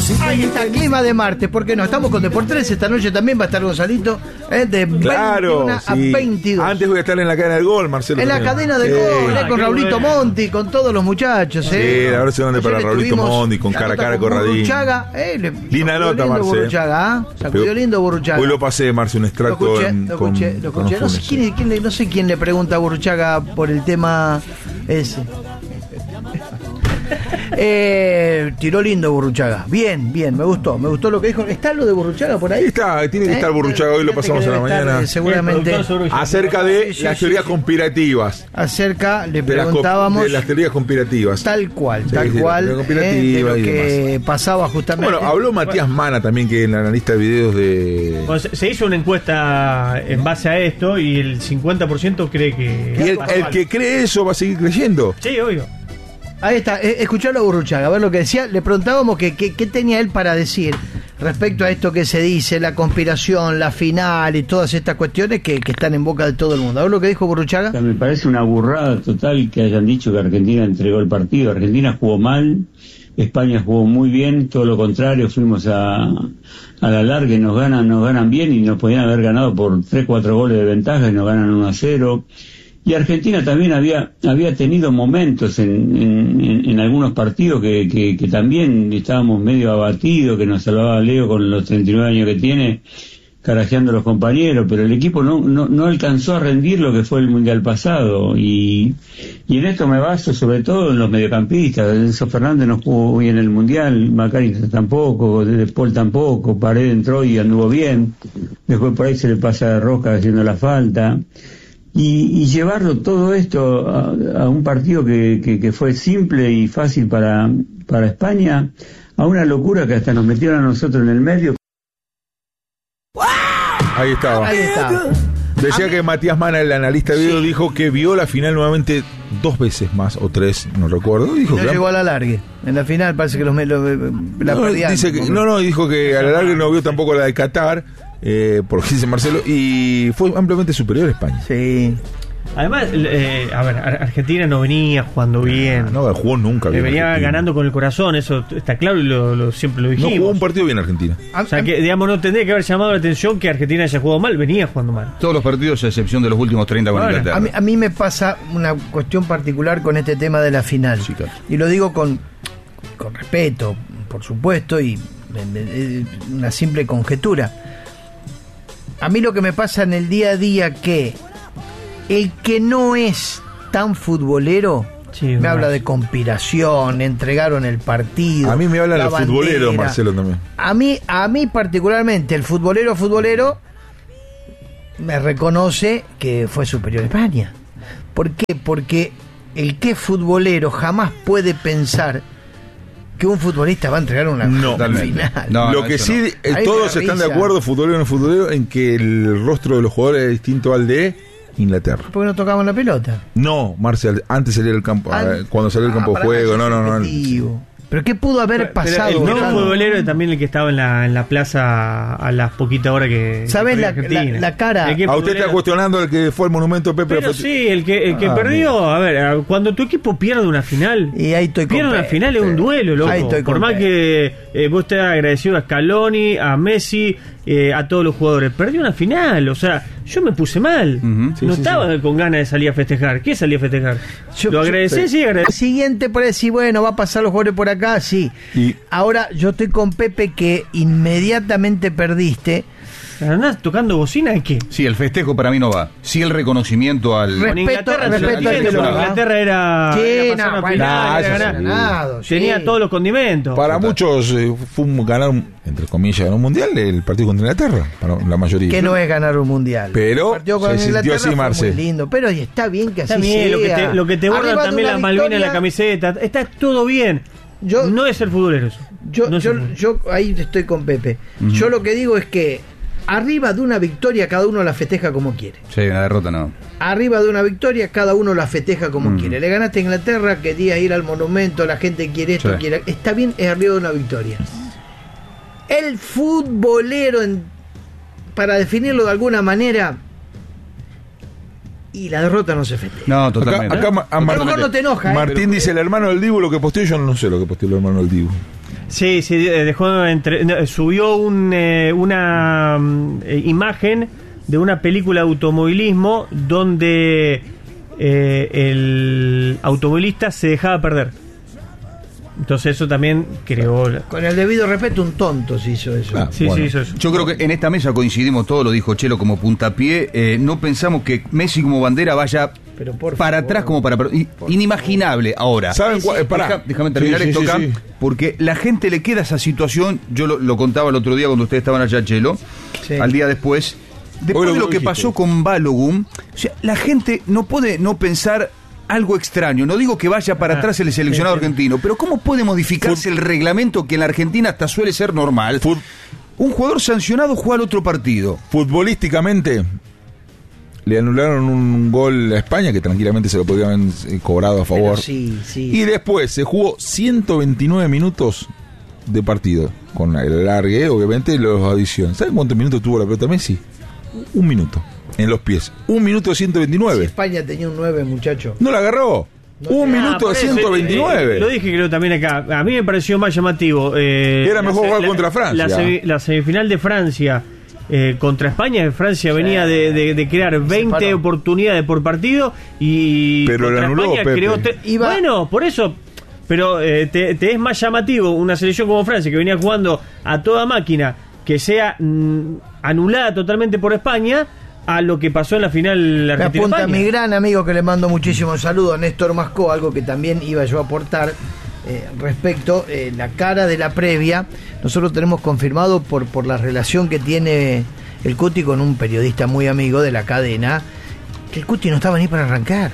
Ahí está, clima de martes, ¿por qué no? Estamos con Deportes, esta noche también va a estar Gonzalito, de 21 a 22. Antes voy a estar en la cadena del gol, Marcelo. En la cadena del gol, con Raulito Monti, con todos los muchachos. Sí, ahora se van para Raulito Monti, con cara a cara con Radín. Burruchaga, linda nota, Marcelo. Sacudió lindo Burruchaga. Hoy lo pasé, Marcelo, un extracto. Lo escuché. No sé quién le pregunta a Burruchaga por el tema ese. Tiró lindo Burruchaga. Bien, me gustó lo que dijo. ¿Está lo de Burruchaga por ahí? Tiene que estar Burruchaga, hoy lo pasamos en la mañana. Seguramente. Acerca de las teorías conspirativas. Le preguntábamos. De las teorías conspirativas. Tal cual. De lo que pasaba justamente. Bueno, habló Matías Mana también, que es el analista de videos de. Bueno, se hizo una encuesta en base a esto y el 50% cree que. Y el que cree eso va a seguir creyendo. Sí, obvio. Ahí está, escuchalo a Burruchaga, a ver lo que decía. Le preguntábamos qué tenía él para decir respecto a esto que se dice, la conspiración, la final y todas estas cuestiones que están en boca de todo el mundo. A ver lo que dijo Burruchaga. Me parece una burrada total que hayan dicho que Argentina entregó el partido. Argentina jugó mal, España jugó muy bien, todo lo contrario, fuimos a la larga y nos ganan bien y nos podían haber ganado por 3-4 goles de ventaja y nos ganan 1-0. Y Argentina también había tenido momentos en algunos partidos que también estábamos medio abatidos, que nos salvaba Leo con los 39 años que tiene, carajeando a los compañeros, pero el equipo no alcanzó a rendir lo que fue el Mundial pasado. Y en esto me baso sobre todo en los mediocampistas. Enzo Fernández no jugó bien en el Mundial, Macari tampoco, De Paul tampoco, Paredes entró y anduvo bien, después por ahí se le pasa de rosca haciendo la falta. Y llevarlo todo esto a un partido que fue simple y fácil para España, a una locura que hasta nos metieron a nosotros en el medio. Ahí estaba. Decía que Matías Mana, el analista de video, dijo que vio la final nuevamente 2 veces más o 3, no recuerdo. Dijo no llegó a la largue. En la final parece que la perdían. Dijo que a la largue no vio tampoco la de Qatar. Por lo que dice Marcelo, y fue ampliamente superior a España. Sí. Además, Argentina no venía jugando bien. No jugó nunca bien. Venía ganando con el corazón, eso está claro y siempre lo dijimos. No jugó un partido bien Argentina. O sea, que digamos, no tendría que haber llamado la atención que Argentina haya jugado mal, venía jugando mal. Todos los partidos, a excepción de los últimos 30 con Inglaterra. A mí me pasa una cuestión particular con este tema de la final. Sí, claro. Y lo digo con respeto, por supuesto, y una simple conjetura. A mí lo que me pasa en el día a día que el que no es tan futbolero me habla de conspiración, entregaron el partido. A mí me hablan los futboleros, Marcelo, también. A mí particularmente, el futbolero me reconoce que fue superior a España. ¿Por qué? Porque el que es futbolero jamás puede pensar que un futbolista va a entregar una final. Lo que sí, todos están de acuerdo, futbolero o no futbolero, en que el rostro de los jugadores es distinto al de Inglaterra. ¿Por qué no tocaban la pelota? No, Marcial, antes salía el campo, cuando salió el campo de juego, no. ¿Pero qué pudo haber pasado? El futbolero es también el que estaba en la plaza a las poquitas horas que... ¿Sabes la cara? A usted está cuestionando el que fue el monumento Pepe. Pero sí, el que perdió. A ver, cuando tu equipo pierde una final, y ahí estoy pierde una final es un duelo, loco. Por más que vos estés agradecido a Scaloni, a Messi, a todos los jugadores, perdió una final. O sea, yo me puse mal. No estaba con ganas de salir a festejar. ¿Qué salí a festejar? Lo agradecí, sí, agradecí. Siguiente por decir, bueno, va a pasar los jugadores por acá. Sí. Ahora yo estoy con Pepe, que inmediatamente perdiste. ¿Andás tocando bocina de qué? Sí, el festejo para mí no va. Sí, el reconocimiento al... Respeto Inglaterra era... Sí, ganado. Tenía todos los condimentos. Para muchos fue ganar, entre comillas, ganar un mundial el partido contra Inglaterra, para la mayoría. Que no es ganar un mundial. Pero se sintió así, Marce. Muy lindo, pero está bien que así está bien, sea. Lo que te borran también las Malvinas en la camiseta. Está todo bien. No es ser futbolero eso. Yo ahí estoy con Pepe. Yo lo que digo es que arriba de una victoria cada uno la festeja como quiere. Sí, una derrota no. Arriba de una victoria cada uno la festeja como quiere. Le ganaste a Inglaterra, querías ir al monumento, la gente quiere esto, quiere... Está bien, es arriba de una victoria. El futbolero, para definirlo de alguna manera, y la derrota no se festeja. No, totalmente. Acá a lo mejor no te enoja. Martín dice, el hermano del Dibu, lo que posteó, yo no sé lo que posteó el hermano del Dibu. Sí, dejó subió una imagen de una película de automovilismo donde el automovilista se dejaba perder. Entonces eso también creó... Con el debido respeto, un tonto se hizo eso. Sí, hizo eso. Yo creo que en esta mesa coincidimos todos, lo dijo Chelo como puntapié. No pensamos que Messi como bandera vaya para atrás como para... Inimaginable ahora. ¿Saben cuál? Déjame terminar esto acá. Porque la gente le queda esa situación. Yo lo contaba el otro día cuando ustedes estaban allá, Chelo. Sí. Al día después de lo que pasó con Balogun, o sea, la gente no puede no pensar... algo extraño, no digo que vaya para atrás el seleccionado argentino, pero ¿cómo puede modificarse el reglamento que en la Argentina hasta suele ser normal? Un jugador sancionado juega al otro partido. Futbolísticamente le anularon un gol a España que tranquilamente se lo podrían haber cobrado a favor. Sí. Y después se jugó 129 minutos de partido, con el alargue, obviamente, y las adiciones. ¿Saben cuántos minutos tuvo la pelota Messi? 1 minuto. En los pies. 1 minuto 129. Si España tenía un 9, muchacho. No la agarró. 1 minuto 129. Lo dije creo también acá. A mí me pareció más llamativo. Era mejor jugar contra Francia. La semifinal de Francia contra España. Francia venía de crear 20 oportunidades por partido. Pero contra la anuló, España creó bueno, por eso. Pero te es más llamativo una selección como Francia, que venía jugando a toda máquina, que sea anulada totalmente por España, a lo que pasó en la final Argentina-España. Me apunta mi gran amigo, que le mando muchísimos saludos, Néstor Mascó, algo que también iba yo a aportar respecto la cara de la previa. Nosotros tenemos confirmado por la relación que tiene el Cuti con un periodista muy amigo de la cadena, que el Cuti no estaba ni para arrancar.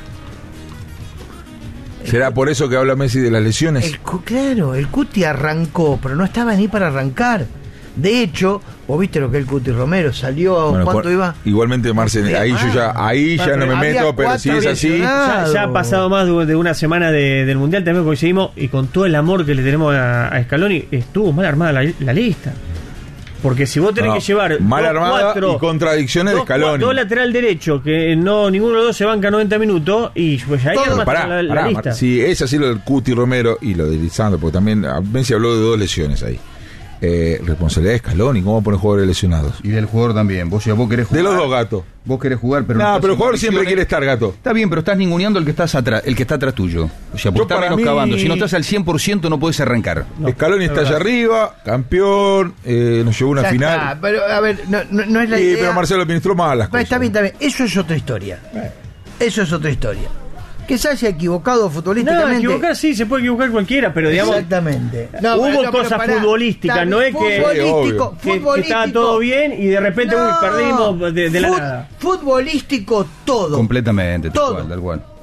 ¿Será por eso que habla Messi de las lesiones? Claro, el Cuti arrancó, pero no estaba ni para arrancar. De hecho, vos viste lo que el Cuti Romero salió, bueno, ¿cuánto iba? Igualmente, Marcel, ahí ya no me meto, pero si es así... Ya ha pasado más de una semana del Mundial, también coincidimos, y con todo el amor que le tenemos a Scaloni, estuvo mal armada la lista. Porque si vos tenés que llevar mal armada y contradicciones de Scaloni, dos lateral derecho, que ninguno de los dos se banca 90 minutos, y pues ahí armaste la lista. Sí, es así lo del Cuti Romero y lo de Lisandro, porque también Messi habló de 2 lesiones ahí. Responsabilidad de Scaloni, ¿cómo poner jugadores lesionados? Y del jugador también. Vos querés jugar. De los dos, Gato. Vos querés jugar, pero no pero el jugador siempre quiere estar, Gato. Está bien, pero estás ninguneando el que está atrás tuyo. O sea, vos estás menoscabando. Si no estás al 100% no podés arrancar. No, Scaloni está allá arriba, campeón, nos llevó una final. Está, pero a ver, no es la idea. Pero Marcelo administró mal las cosas. Está bien. Eso es otra historia. Eso es otra historia. Que se haya equivocado futbolísticamente. No, equivocar sí, se puede equivocar cualquiera, pero digamos... Exactamente. Hubo cosas futbolísticas, no es que estaba todo bien y de repente perdimos de la nada. Futbolístico todo. Completamente, tal cual.